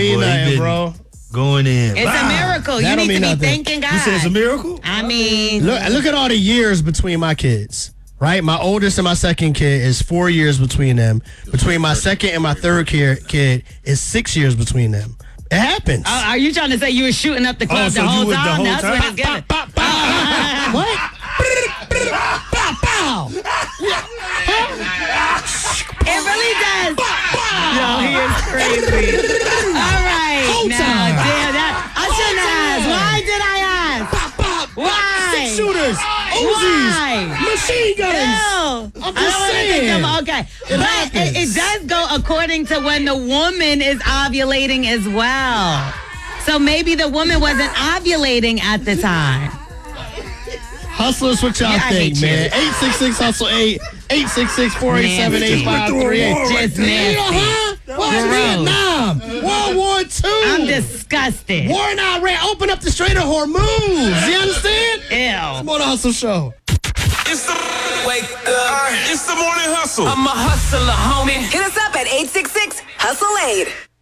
mean boy. nothing, bro. Going in. It's a miracle. That You don't need to mean be nothing. thanking God. You said it's a miracle? I mean, Look at all the years between my kids. Right? My oldest and my second kid is 4 years between them. Between my second and my third kid is 6 years between them. It happens. are you trying to say you were shooting up the club so the you whole was the time? whole That's time? what it's getting. What? Pow, pow. It really does. Yo, he is crazy. All right. Whole Now, time. damn that. I shouldn't have asked. Why did I ask? Pop, pop. Why? 6 shooters. Why? Uzis. Machine guns. No. I'm I just don't wanna think saying. okay. It But happens. it does go according to when the woman is ovulating as well. So maybe the woman wasn't ovulating at the time. Hustlers, what y'all Yeah, I think, hate you. man? 866-HUSTLE-8, 866-487-8538. Just nasty. Why Gross. Vietnam? World War II. I'm disgusted. War in Iran. Open up the Strait of Hormuz. You understand? Ew. Come on, the Hustle Show. It's the wake up. It's the morning hustle. I'm a hustler, homie. Hit us up at 866-HUSTLE-8.